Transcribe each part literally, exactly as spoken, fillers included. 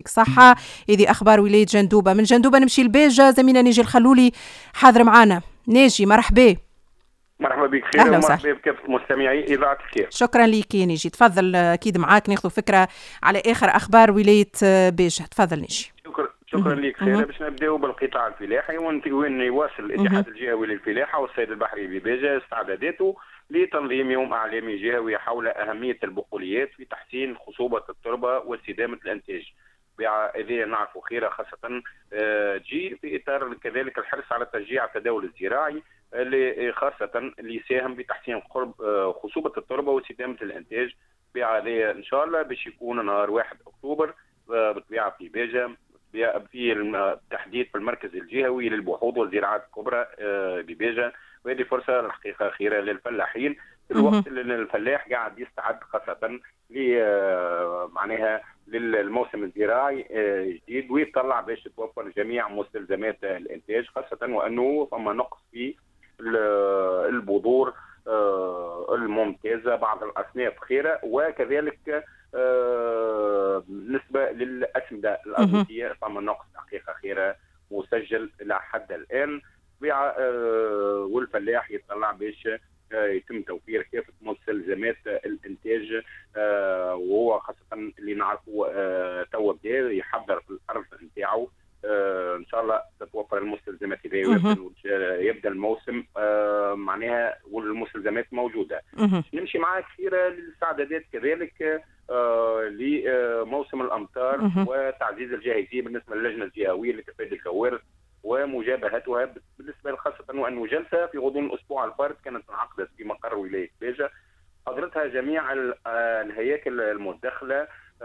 صحة. هذه أخبار ولاية جندوبة. من جندوبة نمشي لبيجة، زميلنا ناجي الخلولي حاضر معنا. ناجي مرحبا. مرحبا بك خير ومرحبا بكافة مستمعي إذاعة الخير. شكرا لك يا نيجي، تفضل. أكيد معاك ناخذ فكرة على آخر أخبار ولاية بيجة، تفضل نيجي. شكرا شكرا لك خير. باش نبداو بالقطاع الفلاحي وين يواصل الاتحاد الجهوي للفلاحة والصيد البحري ببيجة استعداداته لتنظيم يوم إعلامي جهوي حول أهمية البقوليات في تحسين خصوبة التربة واستدامة الإنتاج. هذه نعرفوا خيرا خاصة تجي في إطار كذلك الحرص على تشجيع التداول الزراعي اللي خاصة اللي يساهم بتحسين قرب خصوبة التربة واستدامة الإنتاج. هذا إن شاء الله باش يكون نهار واحد أكتوبر بالطبيعة في بيجة في التحديد في المركز الجهوي للبحوث والزراعات الكبرى ببيجة. وهذه فرصة الحقيقة خيرة للفلاحين في الوقت اللي الفلاح قاعد يستعد خاصة ل معناها للموسم الزراعي جديد ويطلع باش توفر جميع مستلزمات الانتاج، خاصة وانه فما نقص في البذور الممتازة بعض الاصناف خيرة، وكذلك بالنسبة للأسمدة الأزوتية فما نقص حقيقة خيرة مسجل إلى حد الآن. والفلاح يطلع باش يتم توفير كافة مستلزمات الانتاج، وهو خاصة اللي نعرفوا توا بدا يحضر في الارض نتاعو. ان شاء الله تتوفر المستلزمات اذا يبدا الموسم معناها والمستلزمات موجوده. نمشي معك كثيره للاستعدادات كذلك لموسم الامطار وتعزيز الجاهزيه بالنسبه للجنه الجهويه لتفادي الكوارث ومجابهتها، بالنسبه خاصه وانه جلسه في غضون الاسبوع الفارط كانت انعقدت في مقر ولايه بيجة حضرتها جميع الهياكل المدخله،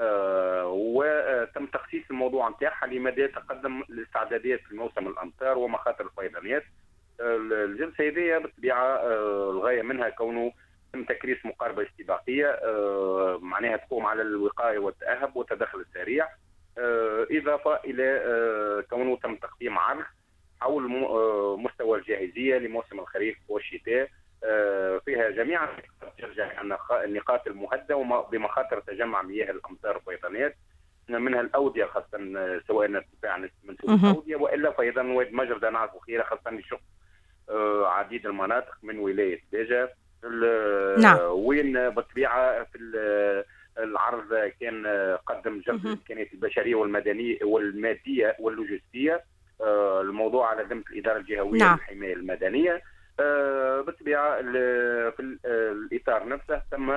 وتم تخصيص الموضوع نتاعها لمدى تقدم الاستعدادات في موسم الامطار ومخاطر الفيضانات. الجلسه هذه بالطبيعه الغايه منها كونه تم تكريس مقاربه استباقيه معناها تقوم على الوقايه والتاهب والتدخل السريع، إضافة إلى كونه تم تقديم عرض حول مستوى الجاهزية لموسم الخريف والشتاء فيها جميع ترجع النقاط المهدة بمخاطر تجمع مياه الأمطار والفيضانات، منها الأودية خاصة سواء ارتفاع نسبة منسوب الأودية وإلا فأيضا واد مجردة نعرفوا خيرا خاصة لشق عديد المناطق من ولاية بيجة. نعم. وين بالطبيعة في العرض كان قدم جلب الامكانيات البشريه والمدنيه والماديه واللوجستيه، الموضوع على ذمه الاداره الجهويه نعم. للحمايه المدنيه. بالطبيعه في الاطار نفسه تم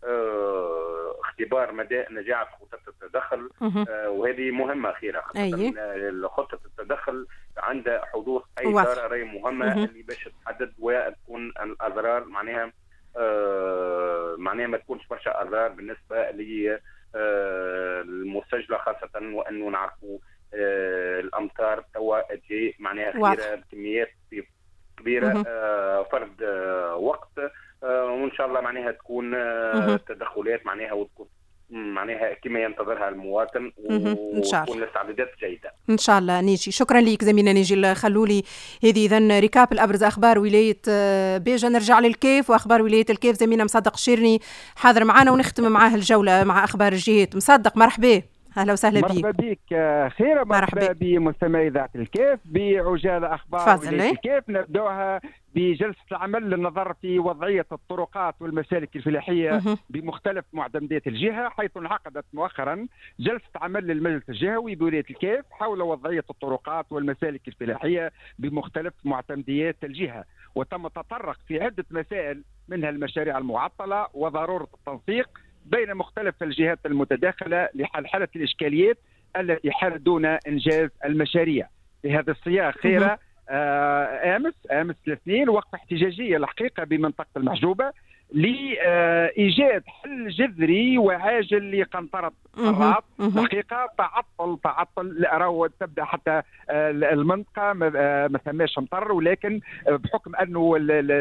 اختبار مدى نجاح خطه التدخل، وهذه مهمه خيره خاصه خطه التدخل عند حدوث اي ضرر مهمه اللي باش تحدد وتكون الاضرار معناها آه معناها ما تكونش برشا اضرار بالنسبه للمسجله، خاصه وانه نعرفوا آه الامطار توا تجي معناها خيره بكميات كبيره آه فرد آه وقت آه وان شاء الله معناها تكون آه تدخلات معناها وتكون معناها كما ينتظرها المواطن وتكون الاستعدادات جيده ان شاء الله. نيجي شكرا لك زميلنا نيجي الخلولي. هذه اذا ركاب الابرز اخبار ولايه بيجة. نرجع للكيف واخبار ولايه الكيف، زميلنا مصدق الشيرني حاضر معنا ونختم معاه الجوله مع اخبار الجهات. مصدق مرحبا. اهلا وسهلا بك. مرحبا بك خير، مرحبا بمستمعي اذاعه الكيف. بعجاله اخبار ولايه الكيف نبداها بجلسه العمل للنظر في وضعيه الطرقات والمسالك الفلاحيه بمختلف معتمدات الجهه، حيث انعقدت مؤخرا جلسه عمل للمجلس الجهوي بولايه الكيف حول وضعيه الطرقات والمسالك الفلاحيه بمختلف معتمدات الجهه، وتم التطرق في عده مسائل منها المشاريع المعطله وضروره التنسيق بين مختلف الجهات المتداخله لحل الاشكاليات التي حل دون انجاز المشاريع. في هذا السياق خيره آه امس امس الاثنين وقفه احتجاجيه الحقيقه بمنطقه المحجوبه لايجاد حل جذري وعاجل لقنطره القارات. الحقيقه تعطل تعطل راهو تبدا حتى المنطقه ما ثماش مطر، ولكن بحكم انه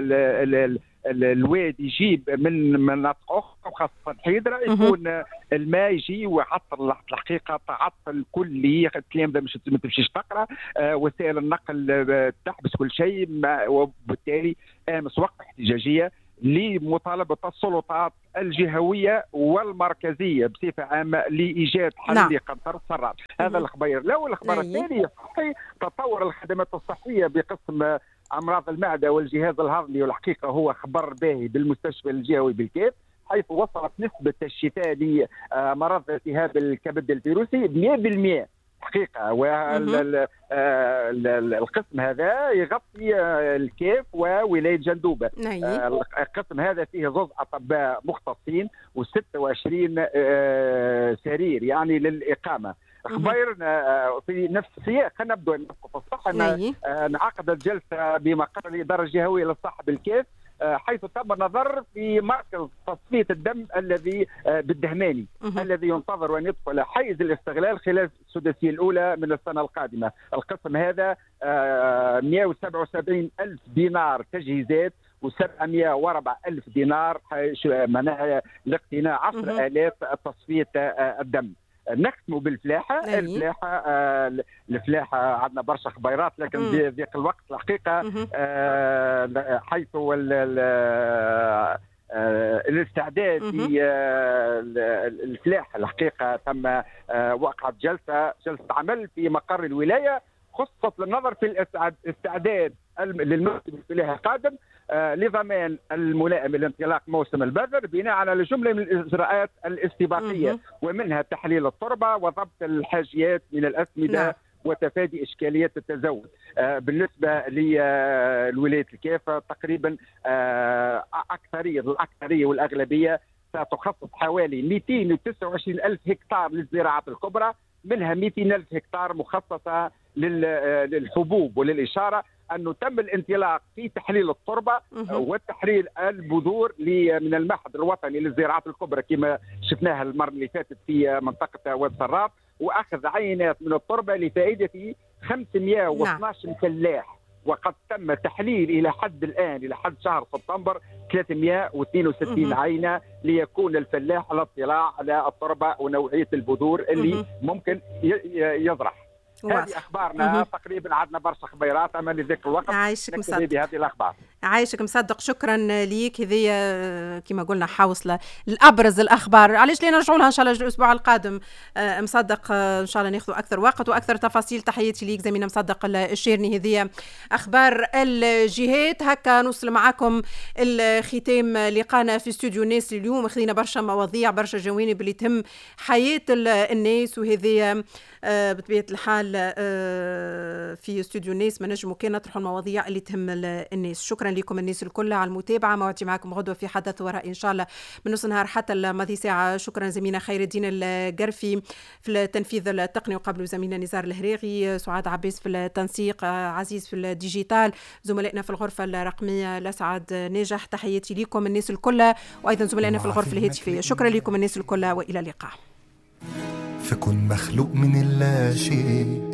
الواد يجيب من مناطق اخرى وخاصه حيدره يكون الماء يجي ويعطل الحقيقه تعطل كلي. الكلام ده مش ما تمشيش تقرا آه وسائل النقل تحبس كل شيء، وبالتالي امس وقفه احتجاجيه لمطالبة السلطات الجهوية والمركزية بصفة عامة لإيجاد حل نعم. لقنطرة سرات. هذا الخبير. لو الخبر الثاني صحي تطور الخدمات الصحية بقسم أمراض المعدة والجهاز الهضمي، والحقيقة هو خبر باهي بالمستشفى الجهوي بالكيف، حيث وصلت نسبة الشفاء لمرض التهاب الكبد الفيروسي مئة بالمئة حقيقة. والقسم هذا يغطي الكيف وولاية جندوبة. القسم هذا فيه زوج أطباء مختصين وستة وعشرين سرير يعني للإقامة. خبرنا في نفس السياق. خلينا نبدأ في الصحة. انعقدت جلسة بمقر الإدارة الجهوية للصحة بالكيف، حيث تم النظر في مركز تصفية الدم الذي بالدهماني الذي ينتظر أن يدخل حيز الاستغلال خلال السداسية الأولى من السنة القادمة. القسم هذا مئة وسبعة وسبعين ألف دينار تجهيزات وسبعمئة وأربعة ألف دينار معناها لاقتناء عشرة آلاف تصفية الدم. نختم بالفلاحه. أيه. الفلاحه آه الفلاحه عندنا برشا خبيرات، لكن في ذيك الوقت الحقيقه آه حيث آه الاستعداد في آه الفلاحه الحقيقه تم آه وقعت جلسه جلسه عمل في مقر الولايه خصصت للنظر في الاستعداد للموسم الفلاحي القادم آه لضمان الملائم لانطلاق موسم البذر بناء على جمله من الاجراءات الاستباقيه مم. ومنها تحليل التربه وضبط الحاجيات من الاسمده نعم. وتفادي اشكاليات التزود. آه بالنسبه لولايه الكيف تقريبا آه اكثريه الاكثريه والاغلبيه ستخصص حوالي مئتين وتسعة وعشرين ألف هكتار للزراعات الكبرى، منها مئتين ألف هكتار مخصصه للحبوب. وللاشاره انه تم الانطلاق في تحليل التربه وتحليل البذور من المعهد الوطني للزراعات الكبرى كما شفناها المره اللي فاتت في منطقه واد سراف، واخذ عينات من التربه لفائده خمسمئة واثني عشر فلاح، وقد تم تحليل الى حد الان الى حد شهر سبتمبر ثلاثمئة واثنين وستين عينه ليكون الفلاح على اطلاع على التربه ونوعيه البذور اللي ممكن يزرع. هذه اخبارنا. مم. تقريبا عندنا برشا خبيرات اما لذاك الوقت عايشك مصدق بهذه الاخبار. عايشك مصدق. شكرا ليك. هذه كما قلنا حوصله الابرز الاخبار. علاش لينا نرجعوا لها ان شاء الله الاسبوع القادم مصدق ان شاء الله ناخذوا اكثر وقت واكثر تفاصيل. تحياتي ليك زميلنا مصدق الشيرني. هذه اخبار الجهات. هكا نوصل معكم الختام لقانا في استوديو الناس اليوم. خذينا برشا مواضيع برشا جوانب اللي تهم حياه الناس، وهذه بطبيعه الحال في استوديو الناس ما نجموا كان نطرحوا المواضيع اللي تهم الناس. شكرا لكم الناس الكل على المتابعه. موعدي معكم غدوه في حدث ورأي ان شاء الله من نص نهار حتى الماضي ساعه. شكرا زميلنا خير الدين القرفي في التنفيذ التقني، وقبل زميلنا نزار الهريغي، سعاد عباس في التنسيق، عزيز في الديجيتال، زملائنا في الغرفه الرقميه لسعد ناجح. تحياتي لكم الناس الكل، وايضا زملائنا في الغرفه الهاتفيه. شكرا لكم الناس الكل والى اللقاء. فكن مخلوق من اللا شيء